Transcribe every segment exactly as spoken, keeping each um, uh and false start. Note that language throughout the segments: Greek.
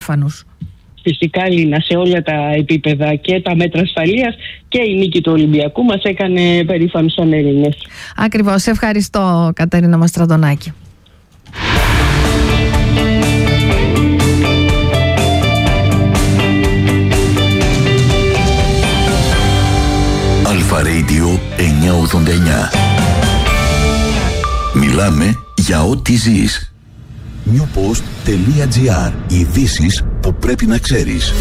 περήφανους. Φυσικά, Λίνα, σε όλα τα επίπεδα, και τα μέτρα ασφαλείας και η νίκη του Ολυμπιακού μας έκανε περήφανους σαν Έλληνες. Ακριβώς. Ευχαριστώ, Κατερίνα Μαστραντονάκη. Αλφα Radio εννιακόσια ογδόντα εννιά. Μιλάμε για ό,τι ζεις. newpost.gr. Ειδήσεις που πρέπει να ξέρεις.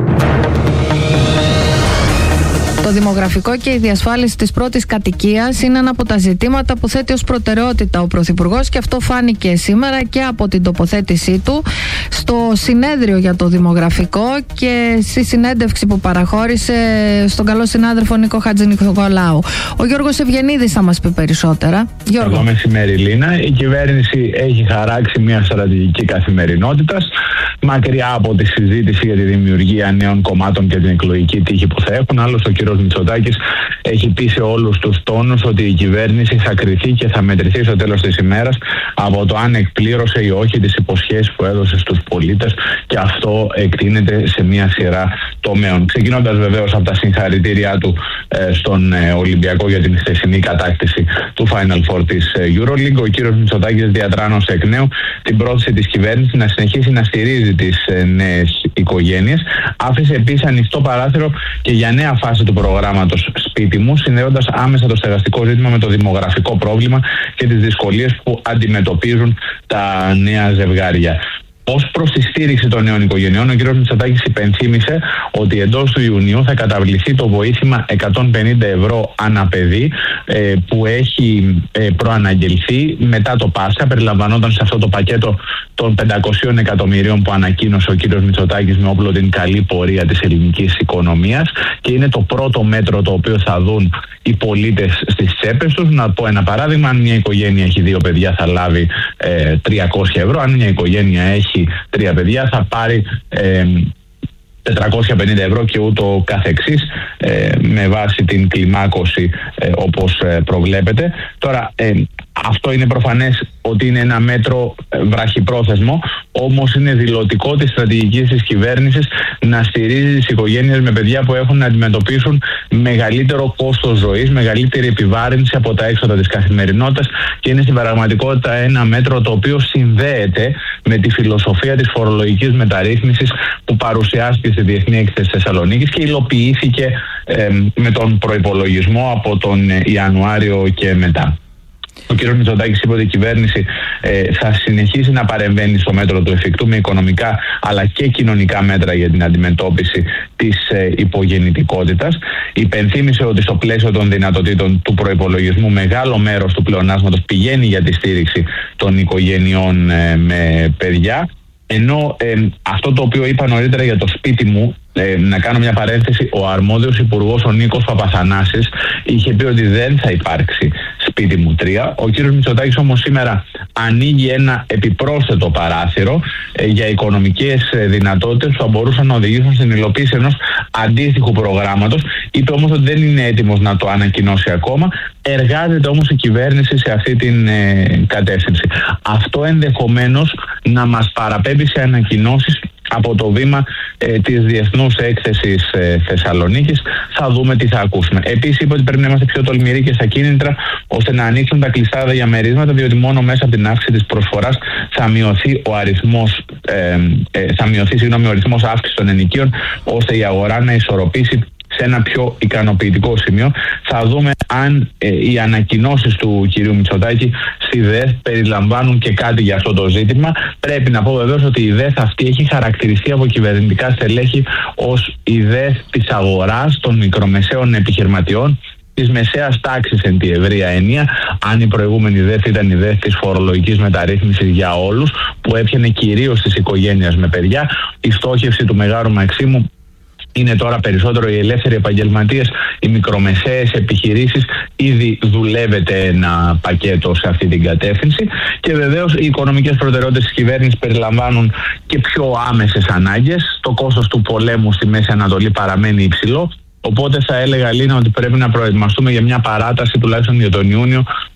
Το δημογραφικό και η διασφάλιση της πρώτης κατοικίας είναι ένα από τα ζητήματα που θέτει ως προτεραιότητα ο Πρωθυπουργός, και αυτό φάνηκε σήμερα και από την τοποθέτησή του στο συνέδριο για το δημογραφικό και στη συνέντευξη που παραχώρησε στον καλό συνάδελφο Νίκο Χατζηνικολάου. Ο Γιώργος Ευγενίδης θα μας πει περισσότερα. Γιώργο. Καλό μεσημέρι, Λίνα. Η κυβέρνηση έχει χαράξει μια στρατηγική καθημερινότητας, μακριά από τη συζήτηση για τη δημιουργία νέων κομμάτων και την εκλογική τύχη που θα έχουν. Άλλωστε, ο κ. Μητσοτάκης έχει πει σε όλους τους τόνους ότι η κυβέρνηση θα κριθεί και θα μετρηθεί στο τέλος της ημέρας από το αν εκπλήρωσε ή όχι τις υποσχέσεις που έδωσε στους πολίτες, και αυτό εκτείνεται σε μια σειρά τομέων. Ξεκινώντας βεβαίως από τα συγχαρητήριά του ε, στον ε, Ολυμπιακό για την χθεσινή κατάκτηση του Final Four της ε, EuroLeague, ο κ. Μητσοτάκης διατράνωσε εκ νέου την πρόθεση της κυβέρνησης να συνεχίσει να στηρίζει τις ε, νέες οικογένειες. Άφησε επίσης ανοιχτό παράθυρο και για νέα φάση του προγράμματος Σπίτι μου, συνδέοντας άμεσα το στεγαστικό ζήτημα με το δημογραφικό πρόβλημα και τις δυσκολίες που αντιμετωπίζουν τα νέα ζευγάρια. Ως προς τη στήριξη των νέων οικογενειών, ο κ. Μητσοτάκης υπενθύμησε ότι εντός του Ιουνίου θα καταβληθεί το βοήθημα εκατόν πενήντα ευρώ ανά παιδί ε, που έχει ε, προαναγγελθεί μετά το Πάσχα. Περιλαμβανόταν σε αυτό το πακέτο των πεντακόσιων εκατομμυρίων που ανακοίνωσε ο κ. Μητσοτάκης με όπλο την καλή πορεία της ελληνικής οικονομίας, και είναι το πρώτο μέτρο το οποίο θα δουν οι πολίτες στις τσέπες τους. Να πω ένα παράδειγμα: αν μια οικογένεια έχει δύο παιδιά θα λάβει ε, τριακόσια ευρώ, αν μια οικογένεια έχει τρία παιδιά θα πάρει ε, τετρακόσια πενήντα ευρώ και ούτω καθεξής, ε, με βάση την κλιμάκωση ε, όπως ε, προβλέπεται. Τώρα, ε, αυτό είναι προφανές ότι είναι ένα μέτρο ε, βραχυπρόθεσμο, όμως είναι δηλωτικό της στρατηγικής της κυβέρνησης να στηρίζει τις οικογένειες με παιδιά που έχουν να αντιμετωπίσουν μεγαλύτερο κόστος ζωής, μεγαλύτερη επιβάρυνση από τα έξοδα της καθημερινότητας, και είναι στην πραγματικότητα ένα μέτρο το οποίο συνδέεται με τη φιλοσοφία της φορολογικής μεταρρύθμισης που παρουσιάστηκε στη Διεθνή Έκθεση Θεσσαλονίκης και υλοποιήθηκε ε, με τον προϋπολογισμό από τον Ιανουάριο και μετά. Ο κ. Μητσοτάκης είπε ότι η κυβέρνηση ε, θα συνεχίσει να παρεμβαίνει στο μέτρο του εφικτού με οικονομικά αλλά και κοινωνικά μέτρα για την αντιμετώπιση της ε, υπογεννητικότητας. Υπενθύμησε ότι στο πλαίσιο των δυνατοτήτων του προϋπολογισμού μεγάλο μέρος του πλεονάσματος πηγαίνει για τη στήριξη των οικογενειών ε, με παιδιά. Ενώ ε, αυτό το οποίο είπα νωρίτερα για το σπίτι μου, ε, να κάνω μια παρένθεση, ο αρμόδιος υπουργός ο Νίκος Παπαθανάσης είχε πει ότι δεν θα υπάρξει σπίτι μου τρία. Ο κύριος Μητσοτάκης όμως σήμερα ανοίγει ένα επιπρόσθετο παράθυρο ε, για οικονομικές ε, δυνατότητες που θα μπορούσαν να οδηγήσουν στην υλοποίηση ενός αντίστοιχου προγράμματος. Είπε όμως ότι δεν είναι έτοιμος να το ανακοινώσει ακόμα. Εργάζεται όμως η κυβέρνηση σε αυτή την ε, κατεύθυνση. Αυτό ενδεχομένως να μας παραπέμπει σε ανακοινώσεις από το βήμα ε, της Διεθνούς Έκθεσης ε, Θεσσαλονίκης. Θα δούμε τι θα ακούσουμε. Επίσης είπε ότι πρέπει να είμαστε πιο τολμηροί και στα κίνητρα ώστε να ανοίξουν τα κλειστά διαμερίσματα, διότι μόνο μέσα από την αύξηση της προσφοράς θα μειωθεί ο αριθμός, ε, ε, θα μειωθεί, συγγνώμη, ο αριθμός αύξησης των ενοικίων, ώστε η αγορά να ισορροπήσει σε ένα πιο ικανοποιητικό σημείο. Θα δούμε αν ε, οι ανακοινώσεις του κυρίου Μητσοτάκη στη ΔΕΘ περιλαμβάνουν και κάτι για αυτό το ζήτημα. Πρέπει να πω βεβαίως ότι η ΔΕΘ αυτή έχει χαρακτηριστεί από κυβερνητικά στελέχη ως η ΔΕΘ της αγοράς, των μικρομεσαίων επιχειρηματιών, της μεσαίας τάξης εν τη ευρεία έννοια. Αν η προηγούμενη ΔΕΘ ήταν η ΔΕΘ της φορολογικής μεταρρύθμισης για όλους, που έπιανε κυρίως τις οικογένειες με παιδιά, η στόχευση του Μεγάρου Μαξίμου είναι τώρα περισσότερο οι ελεύθεροι επαγγελματίες, οι μικρομεσαίες επιχειρήσεις. Ήδη δουλεύεται ένα πακέτο σε αυτή την κατεύθυνση, και βεβαίως οι οικονομικές προτεραιότητες της κυβέρνησης περιλαμβάνουν και πιο άμεσες ανάγκες. Το κόστος του πολέμου στη Μέση Ανατολή παραμένει υψηλό, οπότε θα έλεγα, Λίνα, ότι πρέπει να προετοιμαστούμε για μια παράταση τουλάχιστον για τον Ιούνιο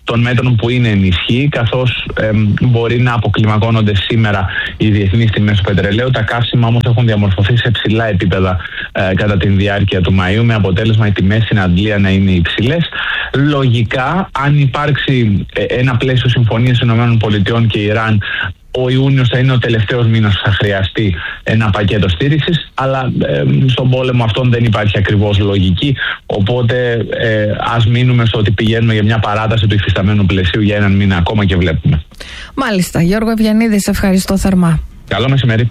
των μέτρων που είναι ενισχύ, καθώς ε, μπορεί να αποκλιμακώνονται σήμερα οι διεθνείς τιμές του πετρελαίου. Τα καύσιμα όμως έχουν διαμορφωθεί σε ψηλά επίπεδα ε, κατά τη διάρκεια του Μαΐου, με αποτέλεσμα οι τιμές στην Αντλία να είναι υψηλές. Λογικά, αν υπάρξει ε, ένα πλαίσιο συμφωνίας ΗΠΑ και Ιράν, ο Ιούνιος θα είναι ο τελευταίος μήνας που θα χρειαστεί ένα πακέτο στήριξης, αλλά ε, στον πόλεμο αυτόν δεν υπάρχει ακριβώς λογική, οπότε ε, ας μείνουμε στο ότι πηγαίνουμε για μια παράταση του υφισταμένου πλαισίου για έναν μήνα ακόμα και βλέπουμε. Μάλιστα. Γιώργο Ευγενίδη, σε ευχαριστώ θερμά. Καλό μεσημέρι.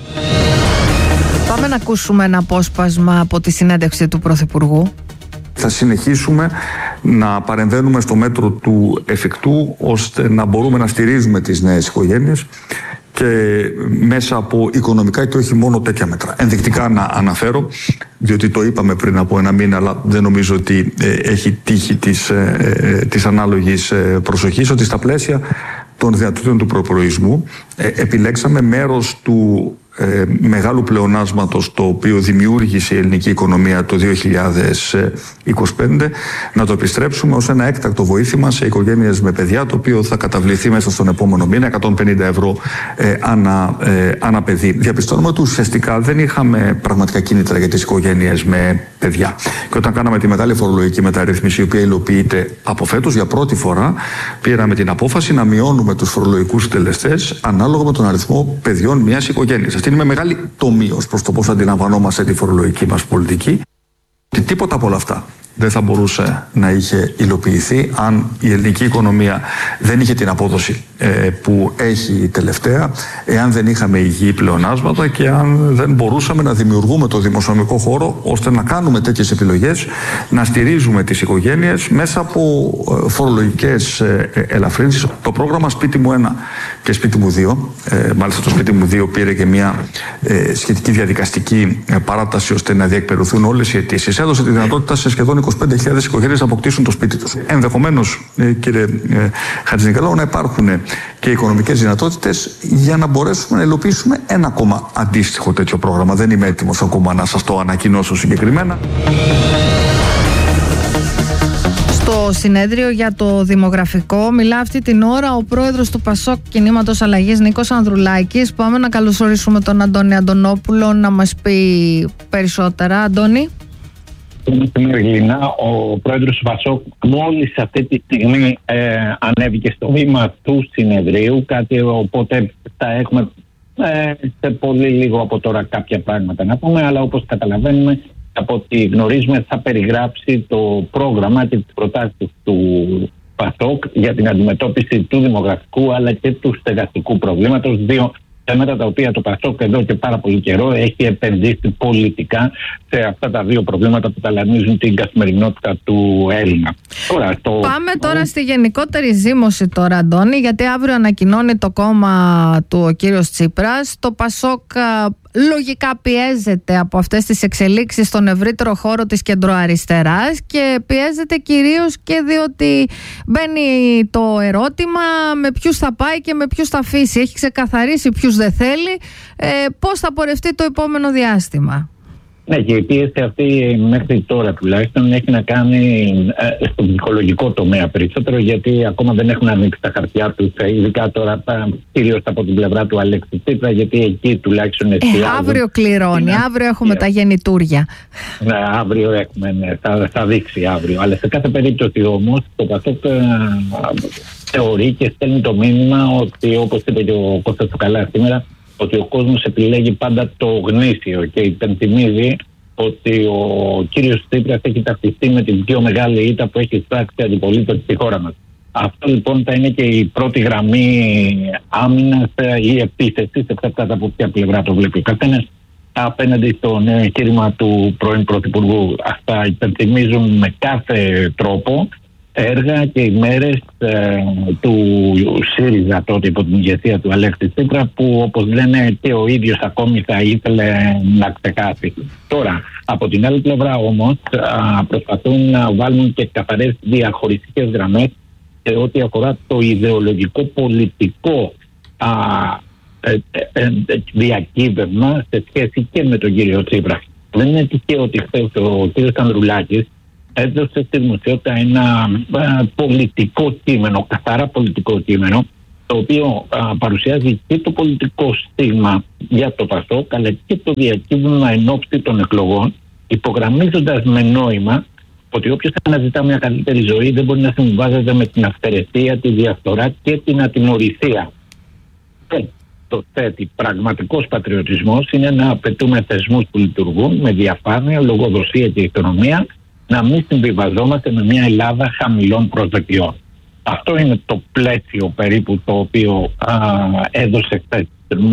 Πάμε να ακούσουμε ένα απόσπασμα από τη συνέντευξη του Πρωθυπουργού. Θα συνεχίσουμε να παρεμβαίνουμε στο μέτρο του εφικτού, ώστε να μπορούμε να στηρίζουμε τις νέες οικογένειες και μέσα από οικονομικά και όχι μόνο τέτοια μέτρα. Ενδεικτικά να αναφέρω, διότι το είπαμε πριν από ένα μήνα, αλλά δεν νομίζω ότι ε, έχει τύχει της, ε, της ανάλογης ε, προσοχής, ότι στα πλαίσια των δυνατοτήτων του προπολογισμού ε, επιλέξαμε μέρος του Ε, μεγάλου πλεονάσματος το οποίο δημιούργησε η ελληνική οικονομία το δύο χιλιάδες είκοσι πέντε να το επιστρέψουμε ως ένα έκτακτο βοήθημα σε οικογένειες με παιδιά, το οποίο θα καταβληθεί μέσα στον επόμενο μήνα εκατόν πενήντα ευρώ ε, ανά, ε, ανά παιδί. Διαπιστώνουμε ότι ουσιαστικά δεν είχαμε πραγματικά κίνητρα για τις οικογένειες με παιδιά. Και όταν κάναμε τη μεγάλη φορολογική μεταρρύθμιση, η οποία υλοποιείται από φέτος για πρώτη φορά, πήραμε την απόφαση να μειώνουμε τους φορολογικούς συντελεστές ανάλογα με τον αριθμό παιδιών μιας οικογένειας. Αυτή είναι με μεγάλη τομή ως προς το πώς αντιλαμβανόμαστε τη φορολογική μας πολιτική. Και τίποτα από όλα αυτά δεν θα μπορούσε να είχε υλοποιηθεί αν η ελληνική οικονομία δεν είχε την απόδοση ε, που έχει τελευταία, εάν δεν είχαμε υγιή πλεονάσματα και αν δεν μπορούσαμε να δημιουργούμε το δημοσιονομικό χώρο ώστε να κάνουμε τέτοιες επιλογές, να στηρίζουμε τις οικογένειες μέσα από ε, φορολογικές ε, ελαφρύνσεις. Το πρόγραμμα Σπίτι μου ένα και Σπίτι μου δύο, ε, μάλιστα το Σπίτι μου δύο πήρε και μια ε, σχετική διαδικαστική ε, παράταση ώστε να διεκπαιρεωθούν όλες οι αιτήσεις. Έδωσε τη δυνατότητα σε σχεδόν είκοσι πέντε χιλιάδες οικογένειες να αποκτήσουν το σπίτι τους. Ενδεχομένως, ε, κύριε ε, Χατζηνικολάου, να υπάρχουν και οικονομικές δυνατότητες για να μπορέσουμε να υλοποιήσουμε ένα ακόμα αντίστοιχο τέτοιο πρόγραμμα. Δεν είμαι έτοιμος ακόμα να σας το ανακοινώσω συγκεκριμένα. Στο συνέδριο για το δημογραφικό μιλά αυτή την ώρα ο πρόεδρος του Πασόκ Κινήματος Αλλαγής, Νίκος Ανδρουλάκης. Πάμε να καλωσορίσουμε τον Αντώνη Αντωνόπουλο να μας πει περισσότερα. Αντώνη. Μεριλίνα, ο πρόεδρος του Πασόκ μόλις αυτή τη στιγμή ε, ανέβηκε στο βήμα του συνεδρίου, κάτι οπότε θα έχουμε ε, σε πολύ λίγο από τώρα κάποια πράγματα να πούμε, αλλά όπως καταλαβαίνουμε, από ό,τι γνωρίζουμε, θα περιγράψει το πρόγραμμα και τις προτάσεις του Πασόκ για την αντιμετώπιση του δημογραφικού αλλά και του στεγαστικού προβλήματος, δύο θέματα τα οποία το Πασόκ εδώ και πάρα πολύ καιρό έχει επενδύσει πολιτικά σε αυτά τα δύο προβλήματα που ταλανίζουν την καθημερινότητα του Έλληνα. Τώρα, το... Πάμε τώρα στη γενικότερη ζήμωση τώρα, Αντώνη, γιατί αύριο ανακοινώνει το κόμμα του ο κύριος Τσίπρας. Το Πασόκ λογικά πιέζεται από αυτές τις εξελίξεις στον ευρύτερο χώρο της κεντροαριστεράς και πιέζεται κυρίως και διότι μπαίνει το ερώτημα με ποιους θα πάει και με ποιους θα αφήσει. Έχει ξεκαθαρίσει ποιους δεν θέλει. Ε, πώς θα πορευτεί το επόμενο διάστημα? Ναι, και η πίεση αυτή μέχρι τώρα τουλάχιστον έχει να κάνει ε, στο ψυχολογικό τομέα περισσότερο, γιατί ακόμα δεν έχουν ανοίξει τα χαρτιά τους, ειδικά τώρα κυρίως από την πλευρά του Αλέξη Τσίπρα, γιατί εκεί τουλάχιστον εστιάζουν. Ε, αύριο κληρώνει, αύριο έχουμε yeah. τα γεννητούρια. Ναι, αύριο έχουμε, ναι, θα, θα δείξει αύριο. Αλλά σε κάθε περίπτωση όμως το Πασόκ θεωρεί και στέλνει το μήνυμα ότι, όπως είπε και ο Κώστας Τσουκαλάς σήμερα, ότι ο κόσμος επιλέγει πάντα το γνήσιο και υπενθυμίζει ότι ο κύριος Τσίπρας έχει ταυτιστεί με την πιο μεγάλη ήττα που έχει πράξει αντιπολίτευση στη χώρα μας. Αυτό λοιπόν θα είναι και η πρώτη γραμμή άμυνας ή επίθεσης, εξαρτάται από ποια πλευρά το βλέπει ο καθένας, απέναντι στο νέο εγχείρημα του πρώην Πρωθυπουργού. Αυτά υπενθυμίζουν με κάθε τρόπο έργα και ημέρες ε, του ΣΥΡΙΖΑ τότε υπό την ηγεσία του Αλέξη Τσίπρα, που όπως λένε και ο ίδιος ακόμη θα ήθελε να ξεχάσει. Τώρα, από την άλλη πλευρά όμως α, προσπαθούν να βάλουν και καθαρές διαχωριστικές γραμμές σε ό,τι αφορά το ιδεολογικό πολιτικό α, ε, ε, ε, διακύβευμα σε σχέση και με τον κύριο Τσίπρα. Δεν είναι τυχαίο ότι χθες ο κύριος Ανδρουλάκης έδωσε στη δημοσιότητα ένα α, πολιτικό κείμενο, καθαρά πολιτικό κείμενο, το οποίο α, παρουσιάζει και το πολιτικό στίγμα για το ΠΑΣΟΚ, αλλά και το διακύβευμα εν ώψη των εκλογών, υπογραμμίζοντας με νόημα ότι όποιος αναζητά μια καλύτερη ζωή δεν μπορεί να συμβάζεται με την αυθαιρεσία, τη διαφθορά και την ατιμωρησία. Και το θέτει πραγματικός πατριωτισμός είναι να απαιτούμε θεσμούς που λειτουργούν με διαφάνεια, λογοδοσία και οικονομία, να μην συμβιβαζόμαστε με μια Ελλάδα χαμηλών προσδοκιών. Αυτό είναι το πλαίσιο περίπου το οποίο α, έδωσε χθες.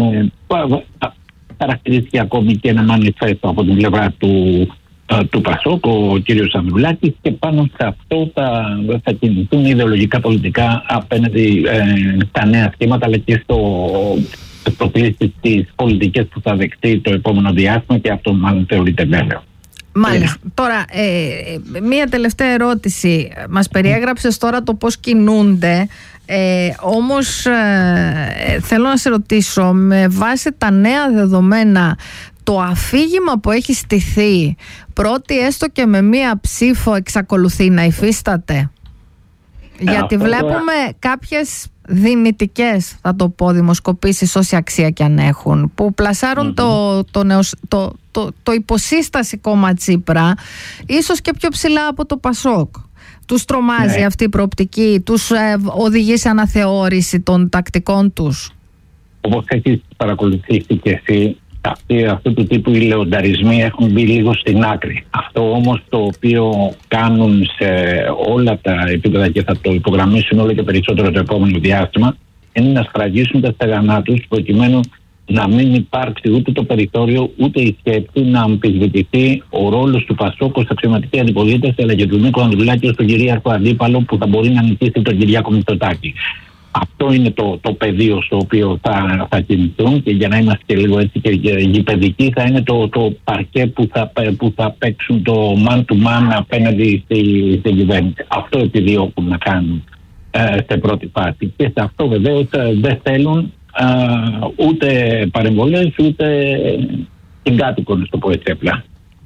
Χαρακτηρίστηκε ακόμη και ένα μανιφέστο από την πλευρά του, α, του ΠΑΣΟΚ, ο κύριος Ανδρουλάκης, και πάνω σε αυτό θα, θα κινηθούν ιδεολογικά πολιτικά απέναντι ε, στα νέα σχήματα, αλλά και στο, στο προκλήσεις της πολιτικής που θα δεχτεί το επόμενο διάστημα, και αυτό μάλλον θεωρείται βέβαιο. Μάλιστα. Τώρα, ε, μία τελευταία ερώτηση. Μας περιέγραψες τώρα το πώς κινούνται, ε, όμως ε, θέλω να σε ρωτήσω, με βάση τα νέα δεδομένα, το αφήγημα που έχει στηθεί, πρώτη έστω και με μία ψήφο, εξακολουθεί να υφίσταται? Γιατί βλέπουμε κάποιες δυνητικές, θα το πω, δημοσκοπήσεις, όση αξία και αν έχουν, που πλασάρουν mm-hmm. το, το, νεος, το, το, το υποσύσταση κόμμα Τσίπρα ίσως και πιο ψηλά από το ΠΑΣΟΚ. Τους τρομάζει ναι. αυτή η προοπτική, τους ε, οδηγεί σε αναθεώρηση των τακτικών τους? Όπως έχεις παρακολουθήσει και εσύ, αυτοί, αυτού του τύπου οι λεονταρισμοί έχουν μπει λίγο στην άκρη. Αυτό όμως το οποίο κάνουν σε όλα τα επίπεδα, και θα το υπογραμμίσουν όλο και περισσότερο το επόμενο διάστημα, είναι να σφραγίσουν τα στεγανά τους, προκειμένου να μην υπάρξει ούτε το περιθώριο ούτε η σκέψη να αμφισβητηθεί ο ρόλος του ΠΑΣΟΚ ως αξιωματική αντιπολίτευση, αλλά και του Νίκου Ανδρουλάκη ως τον κυρίαρχο αντίπαλο που θα μπορεί να νικήσει τον Κυριάκο Μητσοτάκη. Αυτό είναι το, το πεδίο στο οποίο θα, θα κινηθούν, και για να είμαστε και λίγο έτσι και γηπεδικοί, θα είναι το, το παρκέ που θα, που θα παίξουν το man to man απέναντι στη, στη κυβέρνηση. Αυτό επιδιώκουν να κάνουν ε, σε πρώτη φάση. Και σε αυτό βεβαίως ε, δεν θέλουν ε, ούτε παρεμβολές ούτε συγκάτοικο, να το πω έτσι απλά.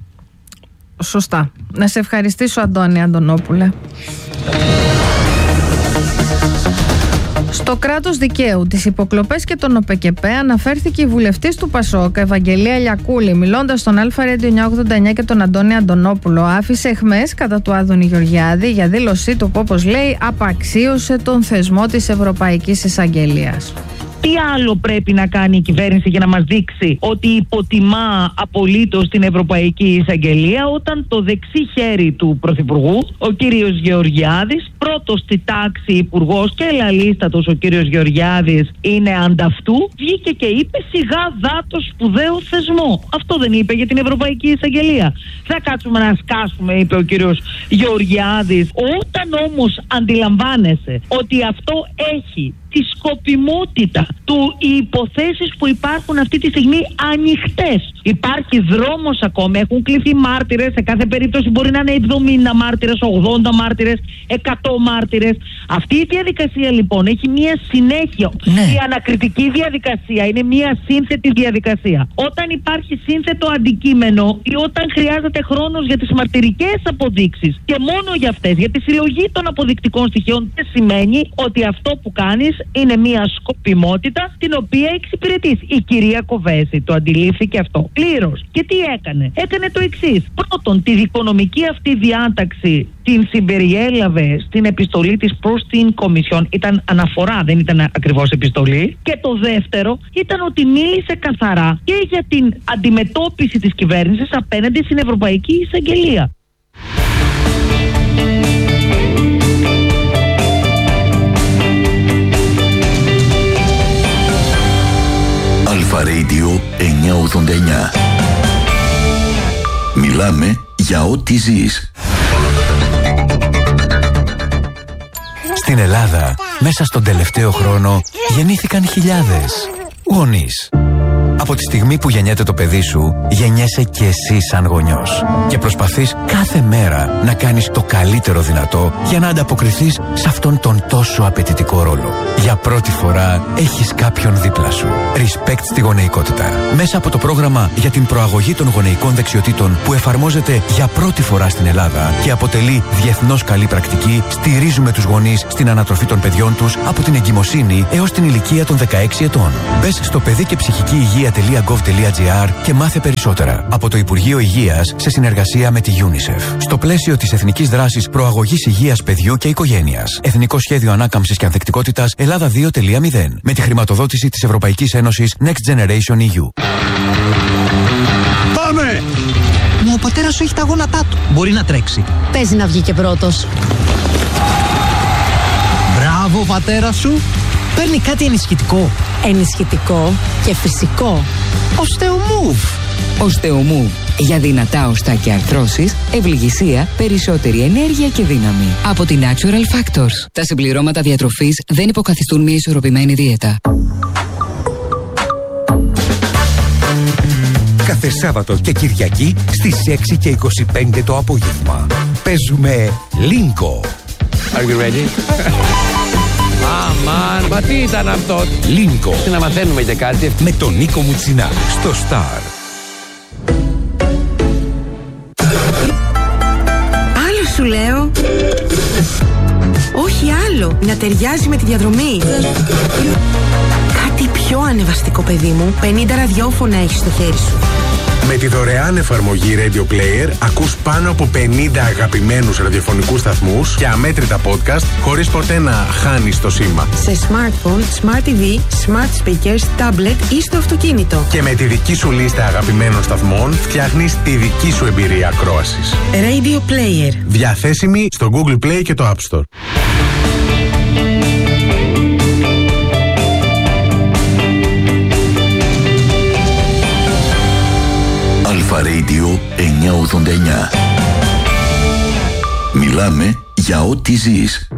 Σωστά. Να σε ευχαριστήσω, Αντώνη Αντωνόπουλε. Στο κράτος δικαίου, τις υποκλοπές και τον ΟΠΕΚΕΠΕ αναφέρθηκε η βουλευτής του ΠΑΣΟΚ, Ευαγγελία Λιακούλη, μιλώντας στον Αλφα Radio εννιακόσια ογδόντα εννιά και τον Αντώνη Αντωνόπουλο. Άφησε αιχμές κατά του Άδωνη Γεωργιάδη για δήλωσή του που, όπως λέει, απαξίωσε τον θεσμό της Ευρωπαϊκής Εισαγγελίας. Τι άλλο πρέπει να κάνει η κυβέρνηση για να μας δείξει ότι υποτιμά απολύτως την Ευρωπαϊκή Εισαγγελία, όταν το δεξί χέρι του Πρωθυπουργού, ο κύριος Γεωργιάδης, πρώτος στη τάξη υπουργός και ελαλίστατος ο κύριος Γεωργιάδης είναι ανταυτού, βγήκε και είπε σιγά δά το σπουδαίο θεσμό. Αυτό δεν είπε για την Ευρωπαϊκή Εισαγγελία? Θα κάτσουμε να σκάσουμε, είπε ο κύριος Γεωργιάδης. Όταν όμως αντιλαμβάνεσαι ότι αυτό έχει τη σκοπιμότητα του, οι υποθέσεις που υπάρχουν αυτή τη στιγμή ανοιχτές. Υπάρχει δρόμος ακόμα, έχουν κληθεί μάρτυρες, σε κάθε περίπτωση μπορεί να είναι εβδομήντα μάρτυρες, ογδόντα μάρτυρες, εκατό μάρτυρες. Αυτή η διαδικασία λοιπόν έχει μία συνέχεια. Ναι. Η ανακριτική διαδικασία είναι μία σύνθετη διαδικασία. Όταν υπάρχει σύνθετο αντικείμενο ή όταν χρειάζεται χρόνος για τις μαρτυρικές αποδείξεις και μόνο για αυτές, για τη συλλογή των αποδεικτικών στοιχείων, δεν σημαίνει ότι αυτό που κάνεις είναι μια σκοπιμότητα την οποία εξυπηρετείς. Η κυρία Κοβέση το αντιλήφθηκε αυτό πλήρως. Και τι έκανε? Έκανε το εξής. Πρώτον, τη δικονομική αυτή διάταξη την συμπεριέλαβε στην επιστολή της προς την Κομισιόν. Ήταν αναφορά, δεν ήταν ακριβώς επιστολή. Και το δεύτερο ήταν ότι μίλησε καθαρά και για την αντιμετώπιση της κυβέρνησης απέναντι στην Ευρωπαϊκή Εισαγγελία. Αλφα Radio εννιακόσια ογδόντα εννιά. Μιλάμε για ό,τι ζεις. Στην Ελλάδα, μέσα στον τελευταίο χρόνο, γεννήθηκαν χιλιάδες γονείς. Από τη στιγμή που γεννιέται το παιδί σου, γεννιέσαι και εσύ σαν γονιός. Και προσπαθείς κάθε μέρα να κάνεις το καλύτερο δυνατό για να ανταποκριθείς σε αυτόν τον τόσο απαιτητικό ρόλο. Για πρώτη φορά έχεις κάποιον δίπλα σου. Respect στη γονεϊκότητα. Μέσα από το πρόγραμμα για την προαγωγή των γονεϊκών δεξιοτήτων που εφαρμόζεται για πρώτη φορά στην Ελλάδα και αποτελεί διεθνώς καλή πρακτική, στηρίζουμε τους γονείς στην ανατροφή των παιδιών τους από την εγκυμοσύνη έως την ηλικία των δεκαέξι ετών. Μπες στο παιδί και ψυχική υγεία τελεία γκοβ τελεία τζι άρ και μάθε περισσότερα. Από το Υπουργείο Υγείας σε συνεργασία με τη UNICEF. Στο πλαίσιο της Εθνικής Δράσης Προαγωγής Υγείας Παιδιού και Οικογένειας. Εθνικό Σχέδιο Ανάκαμψης και Ανθεκτικότητας Ελλάδα δύο τελεία μηδέν. Με τη χρηματοδότηση της Ευρωπαϊκής Ένωσης Next Generation ι γιου. Πάμε! Μα ο πατέρας σου έχει τα γόνατά του. Μπορεί να τρέξει. Παίζει να βγει και πρώτος. Μπράβο, πατέρα σου. Παίρνει κάτι ενισχυτικό. Ενισχυτικό και φυσικό. Οστεομούβ. Οστεομούβ. Για δυνατά οστά και αρθρώσεις, ευληγησία, περισσότερη ενέργεια και δύναμη. Από την Natural Factors. Τα συμπληρώματα διατροφής δεν υποκαθιστούν μια ισορροπημένη δίαιτα. Κάθε Σάββατο και Κυριακή στις έξι και είκοσι πέντε το απόγευμα. Παίζουμε Λίνκο. Are you ready? Αμάν, μα τι ήταν αυτό? Λίνκο. Να μαθαίνουμε και κάτι. Με τον Νίκο Μουτσινά στο Star. Άλλο σου λέω. Όχι άλλο. Να ταιριάζει με τη διαδρομή. Κάτι πιο ανεβαστικό, παιδί μου. πενήντα ραδιόφωνα έχεις στο χέρι σου. Με τη δωρεάν εφαρμογή Radio Player ακούς πάνω από πενήντα αγαπημένους ραδιοφωνικούς σταθμούς και αμέτρητα podcast χωρίς ποτέ να χάνεις το σήμα. Σε smartphone, smart τι βι, smart speakers, tablet ή στο αυτοκίνητο. Και με τη δική σου λίστα αγαπημένων σταθμών φτιάχνεις τη δική σου εμπειρία ακρόασης. Radio Player. Διαθέσιμη στο Google Play και το App Store. Αλφα Radio εννιακόσια ογδόντα εννιά. Μιλάμε για ό,τι ζεις.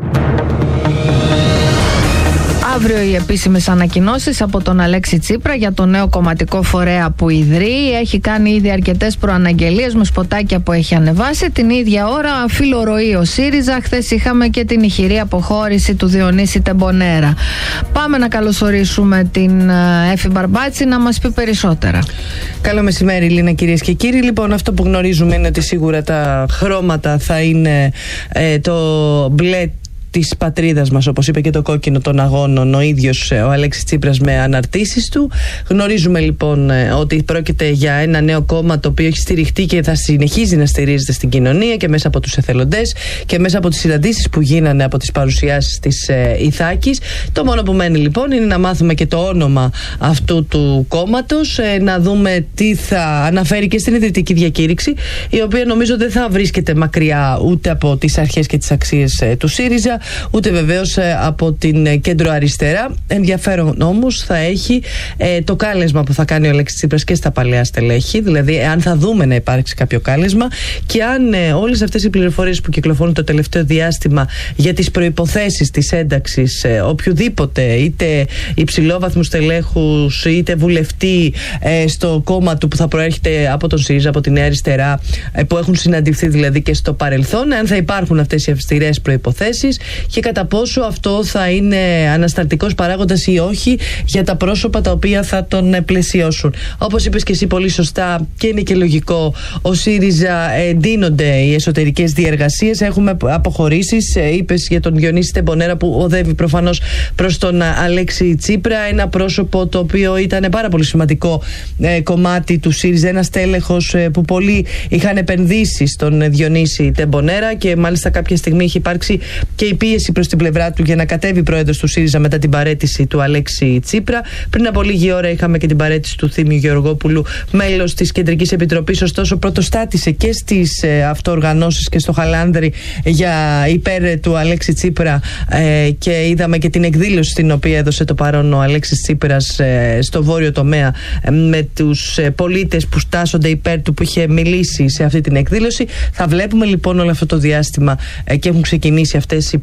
Αύριο οι επίσημες ανακοινώσεις από τον Αλέξη Τσίπρα για το νέο κομματικό φορέα που ιδρύει. Έχει κάνει ήδη αρκετές προαναγγελίες με σποτάκια που έχει ανεβάσει. Την ίδια ώρα φιλορροεί ο ΣΥΡΙΖΑ. Χθες είχαμε και την ηχηρή αποχώρηση του Διονύση Τεμπονέρα. Πάμε να καλωσορίσουμε την Έφη Μπαρμπάτση να μας πει περισσότερα. Καλό μεσημέρι, Λίνα, κυρίες και κύριοι. Λοιπόν, αυτό που γνωρίζουμε είναι ότι σίγουρα τα χρώματα θα είναι ε, το μπλε της πατρίδας μας, όπως είπε, και το κόκκινο των αγώνων ο ίδιος ο Αλέξης Τσίπρας με αναρτήσεις του. Γνωρίζουμε λοιπόν ότι πρόκειται για ένα νέο κόμμα το οποίο έχει στηριχτεί και θα συνεχίζει να στηρίζεται στην κοινωνία και μέσα από τους εθελοντές και μέσα από τις συναντήσεις που γίνανε από τις παρουσιάσεις της ε, Ιθάκης. Το μόνο που μένει λοιπόν είναι να μάθουμε και το όνομα αυτού του κόμματος, ε, να δούμε τι θα αναφέρει και στην ιδρυτική διακήρυξη, η οποία νομίζω δεν θα βρίσκεται μακριά ούτε από τις αρχές και τις αξίες ε, του ΣΥΡΙΖΑ, ούτε βεβαίως ε, από την κέντρο αριστερά. Ενδιαφέρον όμως θα έχει ε, το κάλεσμα που θα κάνει ο Αλέξης Τσίπρας και στα παλαιά στελέχη, δηλαδή αν θα δούμε να υπάρξει κάποιο κάλεσμα και αν ε, όλες αυτές οι πληροφορίες που κυκλοφορούν το τελευταίο διάστημα για τις προϋποθέσεις της ένταξης ε, οποιοδήποτε, είτε υψηλόβαθμου στελέχους είτε βουλευτή ε, στο κόμμα του που θα προέρχεται από τον ΣΥΡΙΖΑ, από τη Νέα Αριστερά, ε, που έχουν συναντηθεί δηλαδή και στο παρελθόν, αν θα υπάρχουν αυτές οι αυστηρές προϋποθέσεις και κατά πόσο αυτό θα είναι ανασταλτικός παράγοντας ή όχι για τα πρόσωπα τα οποία θα τον πλαισιώσουν. Όπως είπες και εσύ πολύ σωστά, και είναι και λογικό, ο ΣΥΡΙΖΑ εντείνονται οι εσωτερικές διεργασίες, έχουμε αποχωρήσεις. Είπες για τον Διονύση Τεμπονέρα που οδεύει προφανώς προς τον Αλέξη Τσίπρα, ένα πρόσωπο το οποίο ήταν πάρα πολύ σημαντικό ε, κομμάτι του ΣΥΡΙΖΑ, ένας τέλεχος ε, που πολλοί είχαν επενδύσει στον Διονύση Τεμπονέρα και μάλιστα κάποια στιγμή είχε υπάρξει και η πίεση προς την πλευρά του για να κατέβει πρόεδρος του ΣΥΡΙΖΑ μετά την παραίτηση του Αλέξη Τσίπρα. Πριν από λίγη ώρα είχαμε και την παραίτηση του Θήμιου Γεωργόπουλου, μέλος της Κεντρικής Επιτροπής, ωστόσο πρωτοστάτησε και στις ε, αυτοοργανώσεις και στο Χαλάνδρι για υπέρ του Αλέξη Τσίπρα ε, και είδαμε και την εκδήλωση στην οποία έδωσε το παρόν ο Αλέξης Τσίπρας ε, στο βόρειο τομέα ε, με τους ε, πολίτες που στάσονται υπέρ του, που είχε μιλήσει σε αυτή την εκδήλωση. Θα βλέπουμε λοιπόν όλο αυτό το διάστημα ε, και έχουν ξεκινήσει αυτές οι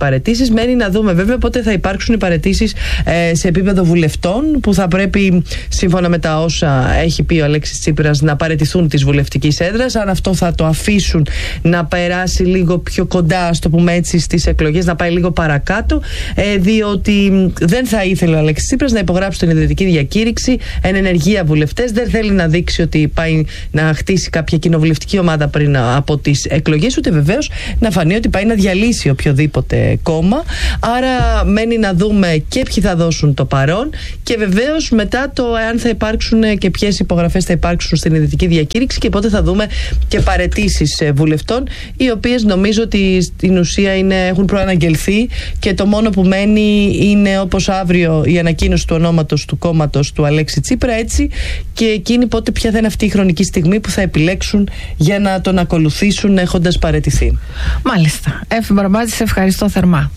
παραιτήσεις. Μένει να δούμε βέβαια πότε θα υπάρξουν οι παραιτήσεις ε, σε επίπεδο βουλευτών, που θα πρέπει, σύμφωνα με τα όσα έχει πει ο Αλέξης Τσίπρας, να παραιτηθούν της βουλευτικής έδρας. Αν αυτό θα το αφήσουν να περάσει λίγο πιο κοντά, ας το πούμε έτσι, στις εκλογές, να πάει λίγο παρακάτω, ε, διότι δεν θα ήθελε ο Αλέξης Τσίπρας να υπογράψει την ιδρυτική διακήρυξη εν ενεργεία βουλευτές. Δεν θέλει να δείξει ότι πάει να χτίσει κάποια κοινοβουλευτική ομάδα πριν από τις εκλογές, ούτε βεβαίως να φανεί ότι πάει να διαλύσει οποιοδήποτε κόμμα. Άρα μένει να δούμε και ποιοι θα δώσουν το παρόν, και βεβαίως μετά το εάν θα υπάρξουν και ποιες υπογραφές θα υπάρξουν στην ιδρυτική διακήρυξη, και πότε θα δούμε και παραιτήσεις βουλευτών, οι οποίες νομίζω ότι στην ουσία είναι, έχουν προαναγγελθεί, και το μόνο που μένει είναι, όπως αύριο, η ανακοίνωση του ονόματος του κόμματος του Αλέξη Τσίπρα, έτσι, και εκείνη πότε ποια θα είναι αυτή η χρονική στιγμή που θα επιλέξουν για να τον ακολουθήσουν έχοντας παραιτηθεί. Μάλιστα. Εύη Μπαρμπάζη, σε ευχαριστώ θερμά.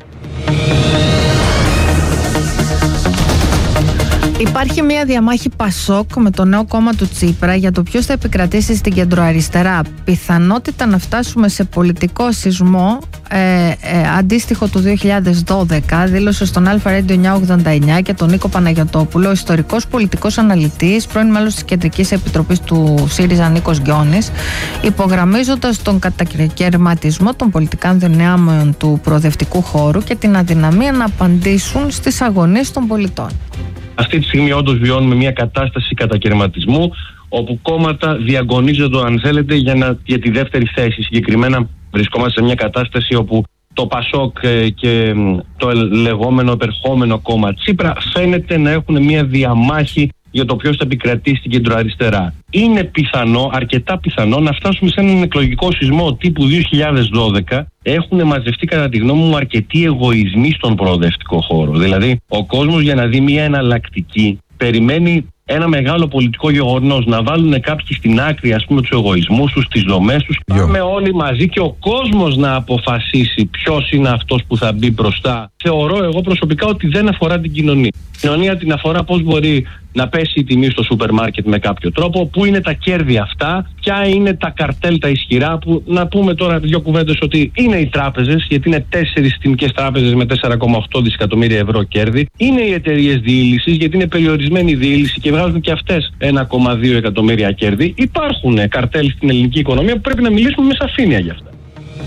Υπάρχει μια διαμάχη Πασόκ με το νέο κόμμα του Τσίπρα για το ποιος θα επικρατήσει στην κεντροαριστερά. Πιθανότητα να φτάσουμε σε πολιτικό σεισμό ε, ε, αντίστοιχο του δύο χιλιάδες δώδεκα, δήλωσε στον Αλφα Radio εννιακόσια ογδόντα εννιά και τον Νίκο Παναγιωτόπουλο, ο ιστορικός πολιτικός αναλυτής, πρώην μέλος της Κεντρικής Επιτροπής του ΣΥΡΙΖΑ Νίκος Γκιόνης, υπογραμμίζοντας τον κατακαιρματισμό των πολιτικών δυνάμεων του προοδευτικού χώρου και την αδυναμία να απαντήσουν στις αγωνίες των πολιτών. Αυτή τη στιγμή όντως βιώνουμε μια κατάσταση κατακαιρματισμού, όπου κόμματα διαγωνίζονται, αν θέλετε, για, να, για τη δεύτερη θέση. Συγκεκριμένα βρισκόμαστε σε μια κατάσταση όπου το Πασόκ και το λεγόμενο επερχόμενο κόμμα Τσίπρα φαίνεται να έχουν μια διαμάχη για το ποιος θα επικρατεί στην κεντροαριστερά. Είναι πιθανό, αρκετά πιθανό, να φτάσουμε σε έναν εκλογικό σεισμό τύπου δύο χιλιάδες δώδεκα. Έχουν μαζευτεί, κατά τη γνώμη μου, αρκετοί εγωισμοί στον προοδευτικό χώρο. Δηλαδή, ο κόσμος, για να δει μια εναλλακτική, περιμένει ένα μεγάλο πολιτικό γεγονός, να βάλουν κάποιοι στην άκρη, ας πούμε, τους εγωισμούς τους, τις δομές τους. Πάμε όλοι μαζί και ο κόσμος να αποφασίσει ποιος είναι αυτός που θα μπει μπροστά. Θεωρώ εγώ προσωπικά ότι δεν αφορά την κοινωνία. Η κοινωνία την αφορά πώς μπορεί να πέσει η τιμή στο σούπερ μάρκετ με κάποιο τρόπο, πού είναι τα κέρδη αυτά, ποια είναι τα καρτέλ τα ισχυρά, που να πούμε τώρα δύο κουβέντες ότι είναι οι τράπεζες, γιατί είναι τέσσερις συστημικές τράπεζες με τέσσερα κόμμα οκτώ δισεκατομμύρια ευρώ κέρδη, είναι οι εταιρείες διήλυσης, γιατί είναι περιορισμένη η διήλυση και βγάζουν και αυτές ένα κόμμα δύο εκατομμύρια κέρδη. Υπάρχουν καρτέλ στην ελληνική οικονομία που πρέπει να μιλήσουμε με σαφήνεια γι' αυτά.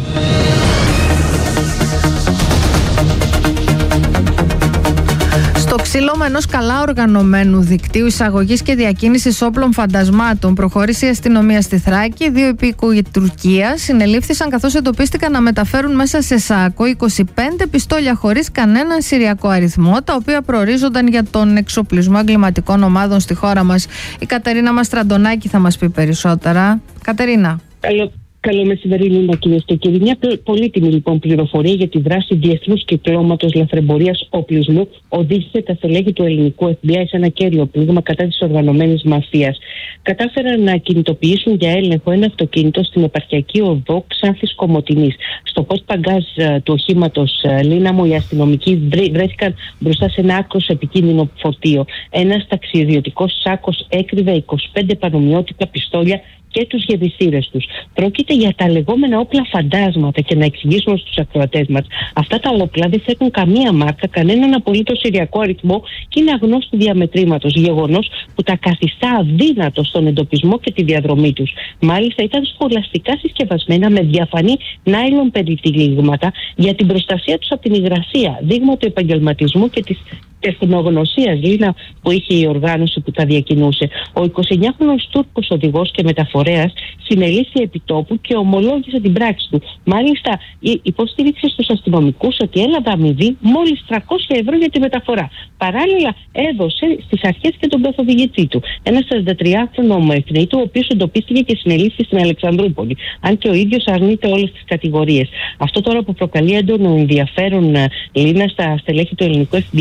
Στο ξύλωμα ενός καλά οργανωμένου δικτύου εισαγωγής και διακίνησης όπλων φαντασμάτων προχώρησε η αστυνομία στη Θράκη. Δύο υπήκοοι Τουρκίας συνελήφθησαν καθώς εντοπίστηκαν να μεταφέρουν μέσα σε σάκο είκοσι πέντε πιστόλια χωρίς κανέναν συριακό αριθμό, τα οποία προορίζονταν για τον εξοπλισμό εγκληματικών ομάδων στη χώρα μας. Η Κατερίνα Μαστραντονάκη θα μας πει περισσότερα. Κατερίνα. Καλό. Καλό μεσημέρι, Λίνα, κυρίες και κύριοι. Μια πολύτιμη λοιπόν πληροφορία για τη δράση διεθνούς κυκλώματος λαθρεμπορίας οπλισμού οδήγησε τα στελέχη του ελληνικού εφ μπι άι σε ένα κέριο πλήγμα κατά της οργανωμένης μαφίας. Κατάφεραν να κινητοποιήσουν για έλεγχο ένα αυτοκίνητο στην επαρχιακή οδό Ξάνθης Κομοτηνής. Στο post παγκάζ του οχήματος, Λίνα μου, οι αστυνομικοί βρέθηκαν μπροστά σε ένα άκρος επικίνδυνο φορτίο. Ένας ταξιδιωτικός σάκος έκρυβε είκοσι πέντε πανομοιότυπα πιστόλια και τους γεδιστήρες τους. Πρόκειται για τα λεγόμενα όπλα φαντάσματα, και να εξηγήσουμε στους ακροατές μας, αυτά τα όπλα δεν θέτουν καμία μάρκα, κανέναν απολύτως συριακό αριθμό και είναι αγνώστου διαμετρήματος, γεγονός που τα καθιστά αδύνατο στον εντοπισμό και τη διαδρομή τους. Μάλιστα ήταν σχολαστικά συσκευασμένα με διαφανή νάιλον περιτυλίγματα για την προστασία τους από την υγρασία, δείγμα του επαγγελματισμού και της τεχνογνωσίας, Λίνα, που είχε η οργάνωση που τα διακινούσε. Ο εικοσιεννιάχρονος Τούρκος οδηγός και μεταφορέας συνελήφθη επιτόπου και ομολόγησε την πράξη του. Μάλιστα, υποστήριξε στους αστυνομικούς ότι έλαβε αμοιβή μόλις τριακόσια ευρώ για τη μεταφορά. Παράλληλα, έδωσε στις αρχές και τον καθοδηγητή του, ένα σαραντατριάχρονο ομοεθνήτη, ο οποίος εντοπίστηκε και συνελήφθη στην Αλεξανδρούπολη. Αν και ο ίδιος αρνείται όλες τις κατηγορίες. Αυτό τώρα που προκαλεί έντονο ενδιαφέρον, Λίνα, στα στελέχη του ελληνικού εφ μπι άι είναι η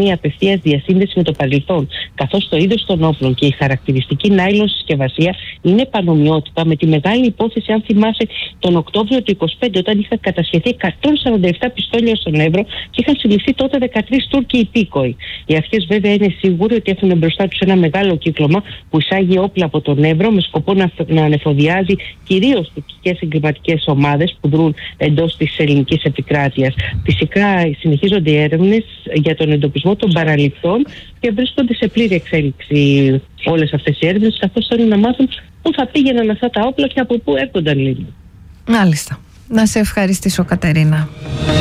η απευθείας διασύνδεση με το παρελθόν, καθώς το είδος των όπλων και η χαρακτηριστική νάιλον συσκευασία είναι πανομοιότυπα με τη μεγάλη υπόθεση, αν θυμάσαι, τον Οκτώβριο του είκοσι πέντε, όταν είχαν κατασχεθεί εκατόν σαράντα επτά πιστόλια στον Εύρο και είχαν συλληφθεί τότε δεκατρείς Τούρκοι υπήκοοι. Οι αρχές βέβαια είναι σίγουροι ότι έχουν μπροστά τους ένα μεγάλο κύκλωμα που εισάγει όπλα από τον Εύρο με σκοπό να, να ανεφοδιάζει κυρίως τουρκικές εγκληματικές ομάδες που δρούν εντός της ελληνικής επικράτειας. Φυσικά συνεχίζονται οι έρευνες για τον εντοπισμό των παραληπτών και βρίσκονται σε πλήρη εξέλιξη όλες αυτές οι έρευνες, καθώς θέλουν να μάθουν πού θα πήγαιναν αυτά τα όπλα και από πού έρχονταν λίγο. Μάλιστα. Να σε ευχαριστήσω, Κατερίνα.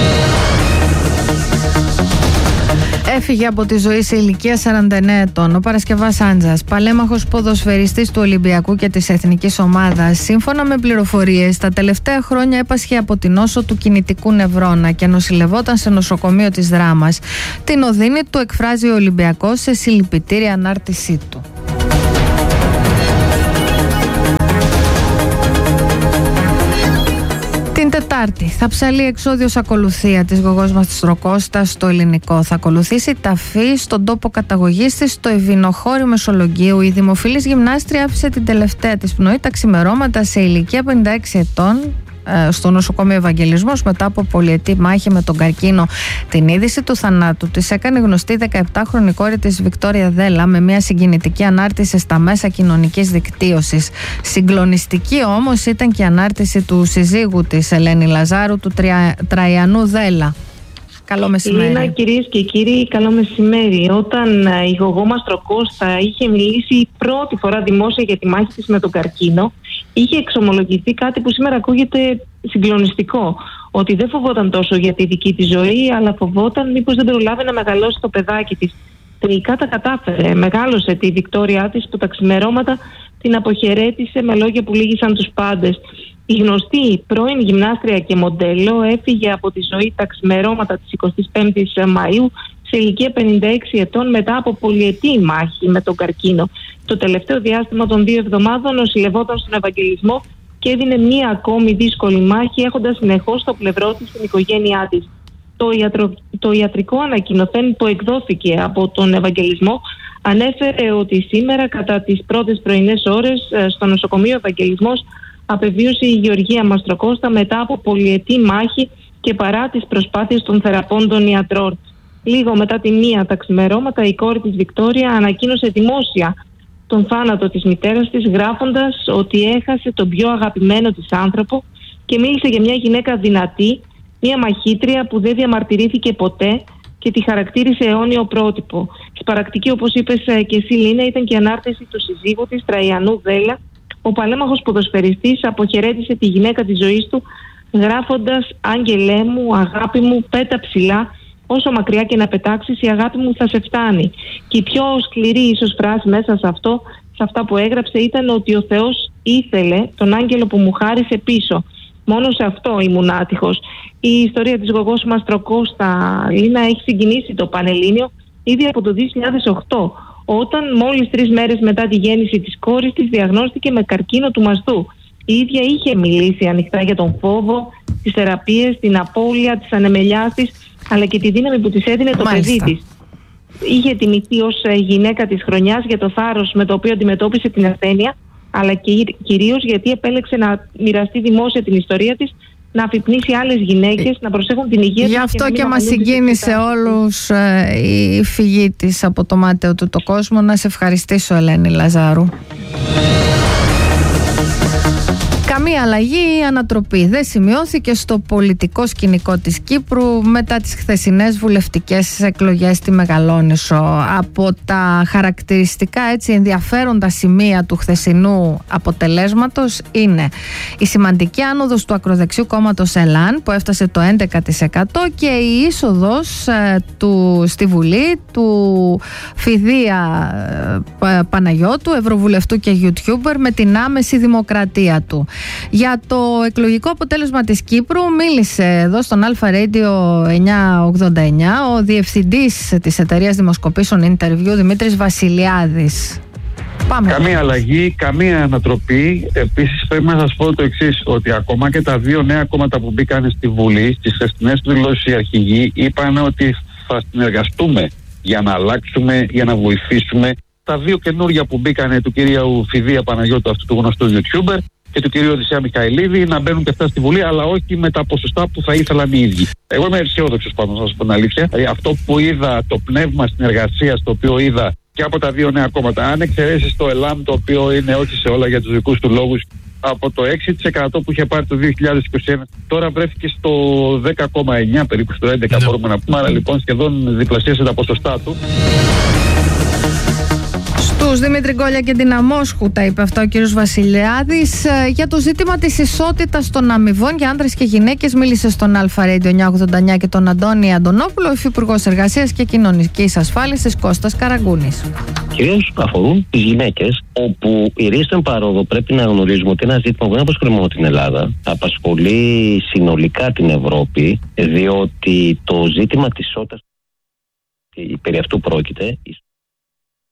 Έφυγε από τη ζωή σε ηλικία σαράντα εννέα ετών ο Παρασκευάς Άντζας, παλέμαχος ποδοσφαιριστής του Ολυμπιακού και της Εθνικής Ομάδας. Σύμφωνα με πληροφορίες, τα τελευταία χρόνια έπασχε από την νόσο του κινητικού νευρώνα και νοσηλευόταν σε νοσοκομείο της Δράμας. Την οδύνη του εκφράζει ο Ολυμπιακός σε συλληπιτήρια ανάρτησή του. Την Τετάρτη θα ψαλεί εξόδιος ακολουθία της γογός μας της Τροκώστα στο Ελληνικό. Θα ακολουθήσει ταφή στον τόπο καταγωγής της στο Ευηνοχώριο Μεσολογγίου. Η δημοφιλής γυμνάστρια άφησε την τελευταία της πνοή τα ξημερώματα σε ηλικία πενήντα έξι ετών στο νοσοκομείο Ευαγγελισμός μετά από πολυετή μάχη με τον καρκίνο. Την είδηση του θανάτου της έκανε γνωστή η δεκαεπτάχρονη κόρη της Βικτόρια Δέλα με μια συγκινητική ανάρτηση στα μέσα κοινωνικής δικτύωσης. Συγκλονιστική όμως ήταν και η ανάρτηση του συζύγου της, Ελένη Λαζάρου, του Τρια... Τραϊανού Δέλα. Καλό μεσημέρι. Λίνα, κυρίες και κύριοι, καλό μεσημέρι. Όταν η γογό μας Τροκώστα είχε μιλήσει πρώτη φορά δημόσια για τη μάχη της με τον καρκίνο, είχε εξομολογηθεί κάτι που σήμερα ακούγεται συγκλονιστικό. Ότι δεν φοβόταν τόσο για τη δική της ζωή, αλλά φοβόταν μήπως δεν προλάβει να μεγαλώσει το παιδάκι της. Τελικά τα κατάφερε. Μεγάλωσε τη Βικτόρια της που τα ξημερώματα την αποχαιρέτησε με λόγια που λύγησαν τους πάντες. Η γνωστή πρώην γυμνάστρια και μοντέλο έφυγε από τη ζωή τα ξημερώματα της εικοστής πέμπτης Μαΐου σε ηλικία πενήντα έξι ετών μετά από πολυετή μάχη με τον καρκίνο. Το τελευταίο διάστημα των δύο εβδομάδων νοσηλευόταν στον Ευαγγελισμό και έδινε μία ακόμη δύσκολη μάχη, έχοντας συνεχώς στο πλευρό της την οικογένειά της. Το, ιατρο... το ιατρικό ανακοινωθέν που εκδόθηκε από τον Ευαγγελισμό ανέφερε ότι σήμερα κατά τις πρώτες πρωινές ώρες στο νοσοκομείο Ευαγγελισμός απεβίωσε η Γεωργία Μαστροκώστα μετά από πολυετή μάχη και παρά τις προσπάθειες των θεραπώντων ιατρών. Λίγο μετά τη μία τα ξημερώματα η κόρη της Βικτόρια ανακοίνωσε δημόσια τον θάνατο της μητέρας της, γράφοντας ότι έχασε τον πιο αγαπημένο της άνθρωπο και μίλησε για μια γυναίκα δυνατή, μια μαχήτρια που δεν διαμαρτυρήθηκε ποτέ και τη χαρακτήρισε αιώνιο πρότυπο. Σπαρακτική, όπως είπες και εσύ, Λίνα, ήταν και η ανάρτηση του συζύγου της, Τραϊανού Δέλα. Ο παλέμαχος ποδοσφαιριστής αποχαιρέτησε τη γυναίκα της ζωής του γράφοντας «Άγγελέ μου, αγάπη μου, πέτα ψηλά, όσο μακριά και να πετάξεις, η αγάπη μου θα σε φτάνει». Και η πιο σκληρή ίσως φράση μέσα σε αυτό, σε αυτά που έγραψε, ήταν ότι ο Θεός ήθελε τον άγγελο που μου χάρισε πίσω. Μόνο σε αυτό ήμουν άτυχος. Η ιστορία της γογός μας Τροκώστα, Λίνα, έχει συγκινήσει το Πανελλήνιο ήδη από το δύο χιλιάδες οκτώ. Όταν μόλις τρεις μέρες μετά τη γέννηση της κόρης της διαγνώστηκε με καρκίνο του μαστού. Η ίδια είχε μιλήσει ανοιχτά για τον φόβο, τις θεραπείες, την απώλεια της ανεμελιάς της, αλλά και τη δύναμη που της έδινε το Μάλιστα. παιδί της. Είχε τιμηθεί ως γυναίκα της χρονιάς για το θάρρος με το οποίο αντιμετώπισε την ασθένεια, αλλά και κυρίως γιατί επέλεξε να μοιραστεί δημόσια την ιστορία της, να αφυπνίσει άλλες γυναίκες, να προσέχουν την υγεία τους. Γι' αυτό και, και μας συγκίνησε όλους ε, η φυγή της από το μάταιο του το κόσμο. Να σε ευχαριστήσω, Ελένη Λαζάρου. Καμία αλλαγή ή ανατροπή δεν σημειώθηκε στο πολιτικό σκηνικό της Κύπρου μετά τις χθεσινές βουλευτικές εκλογές στη Μεγαλόνισσο. Από τα χαρακτηριστικά έτσι ενδιαφέροντα σημεία του χθεσινού αποτελέσματος είναι η σημαντική άνοδος του ακροδεξιού κόμματος ΕΛΑΝ που έφτασε το έντεκα τοις εκατό και η είσοδος ε, του, στη Βουλή του Φιδία ε, Παναγιώτου, Ευρωβουλευτού και YouTuber, με την άμεση δημοκρατία του. Για το εκλογικό αποτέλεσμα της Κύπρου μίλησε εδώ στον Αλφα Radio εννιακόσια ογδόντα εννιά ο διευθυντής της εταιρείας δημοσκοπήσεων Interview, Δημήτρης Βασιλιάδης. Πάμε. Καμία αλλαγή, καμία ανατροπή. Επίσης πρέπει να σας πω το εξής, ότι ακόμα και τα δύο νέα κόμματα που μπήκαν στη Βουλή, στις χθεσινές δηλώσεις οι αρχηγοί είπαν ότι θα συνεργαστούμε για να αλλάξουμε, για να βοηθήσουμε. Τα δύο καινούργια που μπήκανε του κυρίου Φιδία Παναγιώτου, αυτού του γνωστού YouTuber, και του κυρίου Οδυσσέα Μιχαηλίδη, να μπαίνουν και αυτά στη Βουλή, αλλά όχι με τα ποσοστά που θα ήθελαν οι ίδιοι. Εγώ είμαι αισιόδοξος πάνω, να σας πω την αλήθεια. Δηλαδή, αυτό που είδα, το πνεύμα συνεργασίας το οποίο είδα και από τα δύο νέα κόμματα, αν εξαιρέσεις το ΕΛΑΜ, το οποίο είναι όχι σε όλα για τους δικούς του λόγους, από το έξι τοις εκατό που είχε πάρει το δύο χιλιάδες είκοσι ένα, τώρα βρέθηκε στο δέκα κόμμα εννιά περίπου, στο έντεκα ναι. μπορούμε να πούμε, άρα λοιπόν σχεδόν διπλασίασε τα ποσοστά του. Στους Δημήτρη Γκόλια και την Αμόσχου τα είπε αυτό ο κύριος Βασιλιάδης. Για το ζήτημα της ισότητας των αμοιβών για άντρες και γυναίκες μίλησε στον Αλφα Radio εννιακόσια ογδόντα εννιά και τον Αντώνη Αντωνόπουλο, υφυπουργός Εργασίας και Κοινωνικής Ασφάλισης Κώστας Καραγκούνης. Κυρίως αφορούν τις γυναίκες, όπου η ρίστον παρόδο πρέπει να γνωρίζουμε ότι ένα ζήτημα που δεν απασχολεί μόνο την Ελλάδα, θα απασχολεί συνολικά την Ευρώπη, διότι το ζήτημα της ισότητας, περί αυτού πρόκειται.